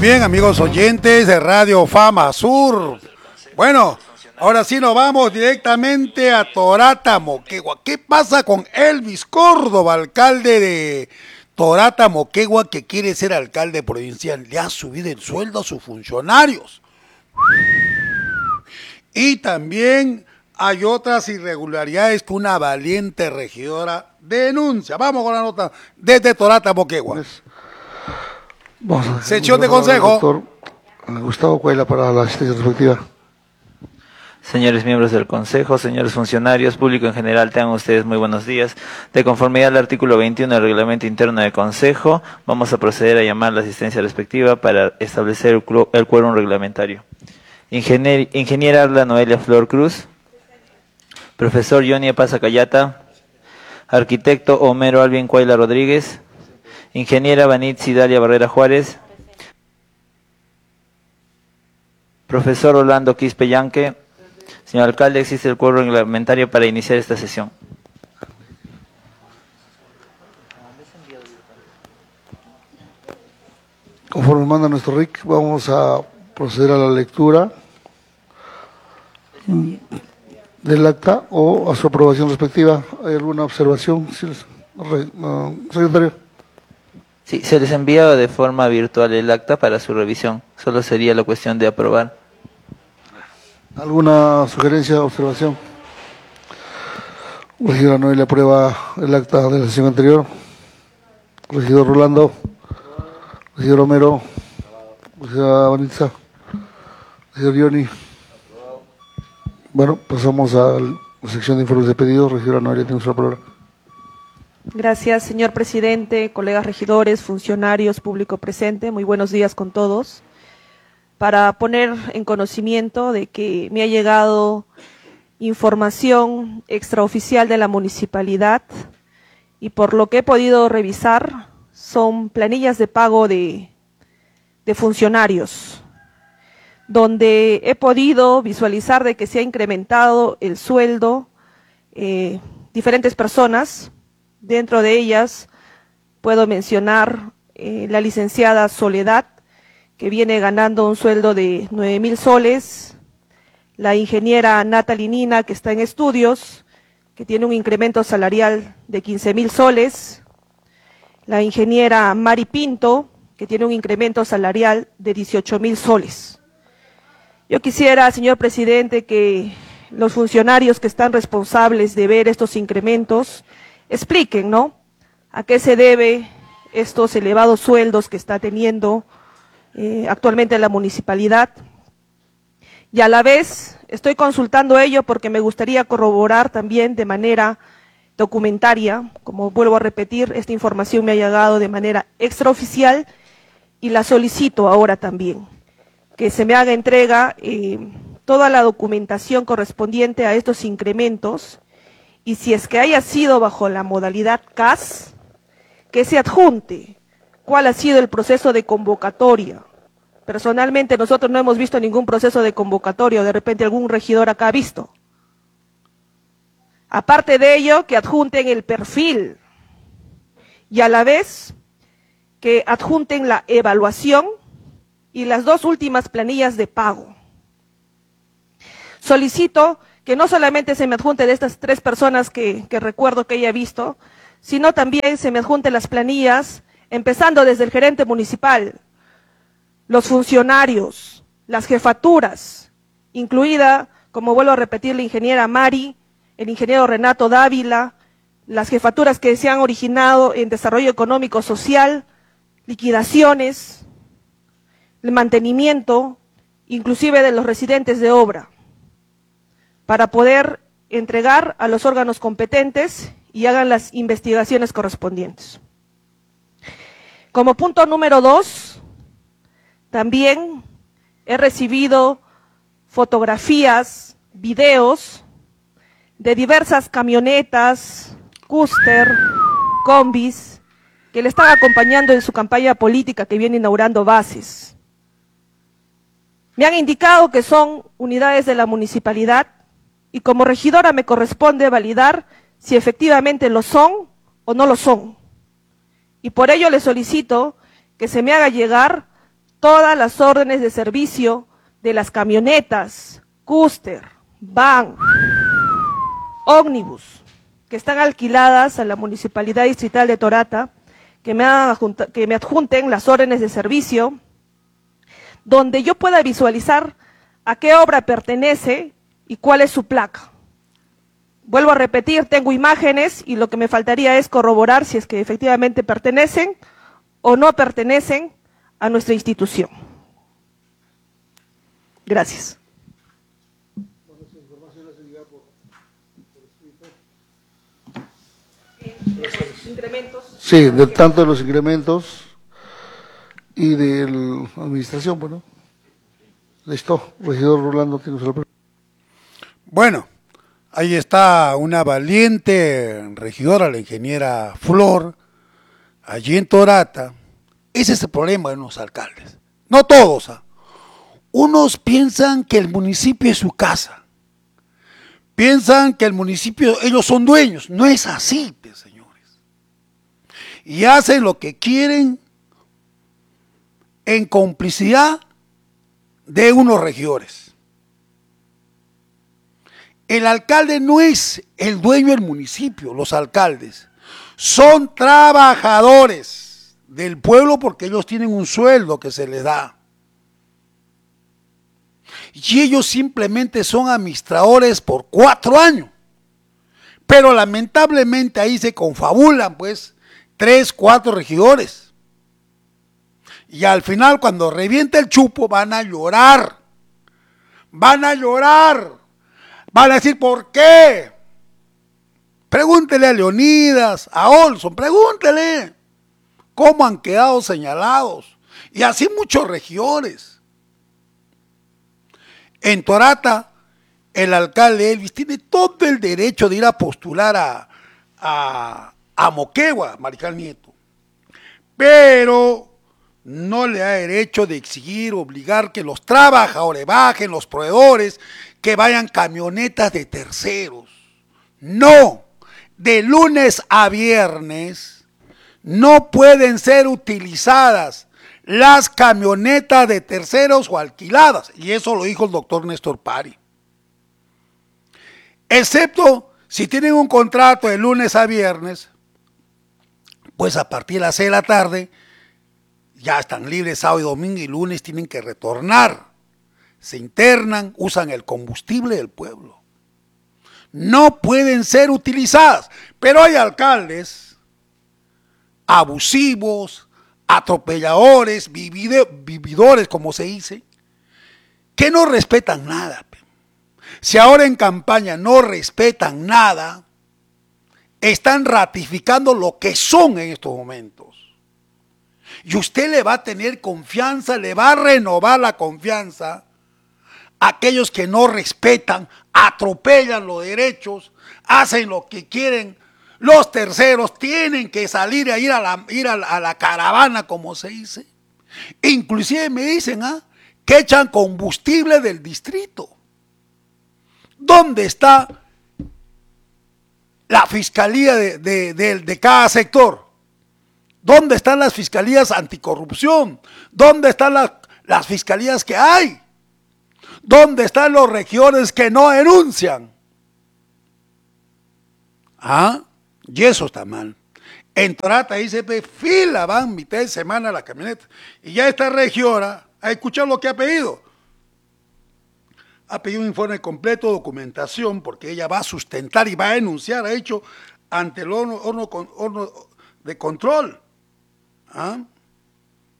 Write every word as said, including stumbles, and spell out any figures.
Bien, amigos oyentes de Radio Fama Sur. Bueno, ahora sí nos vamos directamente a Torata, Moquegua. ¿Qué pasa con Elvis Córdoba, alcalde de Torata, Moquegua, que quiere ser alcalde provincial? Le ha subido el sueldo a sus funcionarios. Y también hay otras irregularidades que una valiente regidora denuncia. Vamos con la nota desde Torata, Moquegua. Vamos a Sección de consejo. Doctor Gustavo Cuela para la asistencia respectiva. Señores miembros del Consejo, señores funcionarios, público en general, tengan ustedes muy buenos días. De conformidad al artículo veintiuno del Reglamento Interno del Consejo, vamos a proceder a llamar la asistencia respectiva para establecer el, el quórum reglamentario. Ingenier, ingeniera Arla Noelia Flor Cruz. Profesor Johnny Pasa Cayata. Arquitecto Homero Alvin Cuayla Rodríguez. Ingeniera Vanitzi Dalia Barrera Juárez. Profesor Orlando Quispe Yanque. Señor alcalde, existe el quórum reglamentario para iniciar esta sesión. Conforme manda nuestro R I C, vamos a proceder a la lectura del acta o a su aprobación respectiva. ¿Hay alguna observación, secretario? Sí, se les envía de forma virtual el acta para su revisión. Solo sería la cuestión de aprobar. ¿Alguna sugerencia o observación? Regidora Noelia aprueba el acta de la sesión anterior. Regidor Rolando. Regidor Romero. Regidora Vanitza. Regidor Johnny. Bueno, pasamos a la sección de informes de pedidos. Regidora Noelia, tiene su palabra. Gracias, señor presidente, colegas regidores, funcionarios, público presente. Muy buenos días con todos. Para poner en conocimiento de que me ha llegado información extraoficial de la municipalidad y por lo que he podido revisar son planillas de pago de, de funcionarios, donde he podido visualizar de que se ha incrementado el sueldo eh, diferentes personas. Dentro de ellas puedo mencionar eh, la licenciada Soledad, que viene ganando un sueldo de nueve mil soles, la ingeniera Natalie Nina, que está en estudios, que tiene un incremento salarial de quince mil soles, la ingeniera Mari Pinto, que tiene un incremento salarial de dieciocho mil soles. Yo quisiera, señor presidente, que los funcionarios que están responsables de ver estos incrementos expliquen, ¿no?, a qué se debe estos elevados sueldos que está teniendo eh, actualmente la municipalidad. Y a la vez estoy consultando ello porque me gustaría corroborar también de manera documentaria. Como vuelvo a repetir, esta información me ha llegado de manera extraoficial y la solicito ahora también, que se me haga entrega eh, toda la documentación correspondiente a estos incrementos. Y si es que haya sido bajo la modalidad C A S, que se adjunte cuál ha sido el proceso de convocatoria. Personalmente nosotros no hemos visto ningún proceso de convocatoria, o de repente algún regidor acá ha visto. Aparte de ello, que adjunten el perfil y a la vez que adjunten la evaluación y las dos últimas planillas de pago. Solicito que no solamente se me adjunte de estas tres personas que, que recuerdo que haya visto, sino también se me adjunte las planillas, empezando desde el gerente municipal, los funcionarios, las jefaturas, incluida, como vuelvo a repetir, la ingeniera Mari, el ingeniero Renato Dávila, las jefaturas que se han originado en desarrollo económico social, liquidaciones, el mantenimiento, inclusive de los residentes de obra, para poder entregar a los órganos competentes y hagan las investigaciones correspondientes. Como punto número dos, también he recibido fotografías, videos de diversas camionetas, cúster, combis, que le están acompañando en su campaña política que viene inaugurando bases. Me han indicado que son unidades de la municipalidad y como regidora me corresponde validar si efectivamente lo son o no lo son. Y por ello le solicito que se me haga llegar todas las órdenes de servicio de las camionetas, Custer, Van, Ómnibus, que están alquiladas a la Municipalidad Distrital de Torata, que me, adjunta, que me adjunten las órdenes de servicio, donde yo pueda visualizar a qué obra pertenece y cuál es su placa. Vuelvo a repetir, tengo imágenes y lo que me faltaría es corroborar si es que efectivamente pertenecen o no pertenecen a nuestra institución. Gracias. Incrementos. Sí, de tanto de los incrementos y de la administración, bueno. Listo, regidor Rolando, tienes la palabra. Bueno, ahí está una valiente regidora, la ingeniera Flor, allí en Torata. Ese es el problema de los alcaldes. No todos. ¿eh? Unos piensan que el municipio es su casa. Piensan que el municipio, ellos son dueños. No es así, pues, señores. Y hacen lo que quieren en complicidad de unos regidores. El alcalde no es el dueño del municipio, los alcaldes son trabajadores del pueblo porque ellos tienen un sueldo que se les da. Y ellos simplemente son administradores por cuatro años. Pero lamentablemente ahí se confabulan, pues, tres, cuatro regidores. Y al final, cuando revienta el chupo, van a llorar. Van a llorar. Van a decir, ¿por qué? Pregúntele a Leonidas, a Olson, pregúntele cómo han quedado señalados. Y así muchos regidores. En Torata, el alcalde Elvis tiene todo el derecho de ir a postular a, a, a Moquegua, Mariscal Nieto. Pero no le da derecho de exigir, obligar que los trabajadores bajen, los proveedores, que vayan camionetas de terceros. No, de lunes a viernes no pueden ser utilizadas las camionetas de terceros o alquiladas. Y eso lo dijo el doctor Néstor Pari. Excepto si tienen un contrato de lunes a viernes, pues a partir de las seis de la tarde ya están libres sábado y domingo y lunes tienen que retornar. Se internan, usan el combustible del pueblo. No pueden ser utilizadas, pero hay alcaldes abusivos, atropelladores, vivide, vividores, como se dice, que no respetan nada. Si ahora en campaña no respetan nada, están ratificando lo que son en estos momentos. Y usted le va a tener confianza, le va a renovar la confianza a aquellos que no respetan, atropellan los derechos, hacen lo que quieren. Los terceros tienen que salir a ir a la, ir a la, a la caravana, como se dice. Inclusive me dicen ¿ah? que echan combustible del distrito. ¿Dónde está la fiscalía de, de, de, de cada sector? ¿Dónde están las fiscalías anticorrupción? ¿Dónde están las, las fiscalías que hay? ¿Dónde están los regidores que no denuncian? ¿Ah? Y eso está mal. En Torata dice, fila, van mitad de semana a la camioneta. Y ya esta regidora, a escuchar lo que ha pedido. Ha pedido un informe completo, documentación, porque ella va a sustentar y va a denunciar, ha hecho ante el horno, horno, horno de control. ¿Ah?